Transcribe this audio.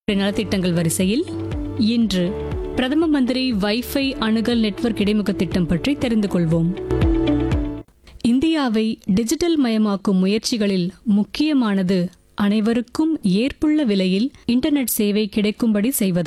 நலத்திட்டங்கள் வரிசையில் இன்று பிரதம மந்திரி வைஃபை அணுகல் நெட்வொர்க் இடைமுக திட்டம் பற்றி தெரிந்து கொள்வோம். இந்தியாவை டிஜிட்டல் மயமாக்கும் முயற்சிகளில் முக்கியமானது அனைவருக்கும் ஏற்புள்ள விலையில் இன்டர்நெட் சேவை கிடைக்கும்படி செய்வதாகும்.